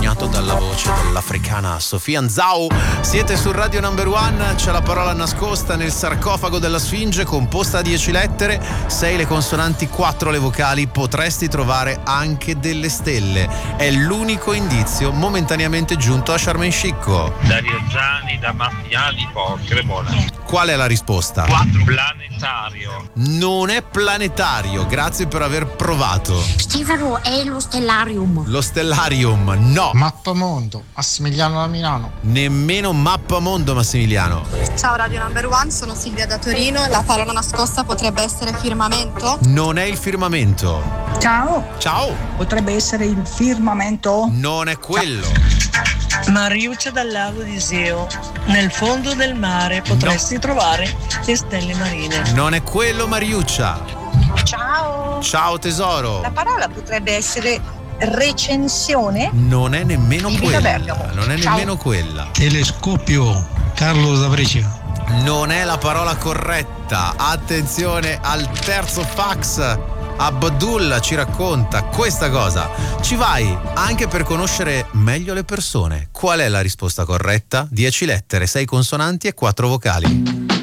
accompagnato dalla voce dell'africana Sofia Nzau. Siete su Radio Number One, c'è la parola nascosta nel sarcofago della Sfinge, composta a 10 lettere, 6 le consonanti, 4 le vocali, potresti trovare anche delle stelle. È l'unico indizio momentaneamente giunto a Sharm el Sheikh. Dario Gianni da Maffiani Po, Cremona. Qual è la risposta? 4. Planetario. Non è planetario, grazie per aver provato. Stefano, è lo Stellarium. Lo Stellarium, no. Mappamondo, Massimiliano da Milano. Nemmeno Mappamondo, Massimiliano. Ciao Radio Number One, sono Silvia da Torino. La parola nascosta potrebbe essere firmamento? Non è il firmamento. Ciao. Ciao. Potrebbe essere il firmamento? Non è quello. Mariuccia dal lago di Iseo. Nel fondo del mare potresti trovare le stelle marine. Non è quello, Mariuccia. Ciao. Ciao tesoro. La parola potrebbe essere recensione? Non è nemmeno Di quella. Bergamo. Non è Ciao. nemmeno quella. Telescopio, Carlo da Brescia. Non è la parola corretta. Attenzione al terzo fax. Abdullah ci racconta questa cosa. Ci vai anche per conoscere meglio le persone. Qual è la risposta corretta? 10 lettere, 6 consonanti e 4 vocali.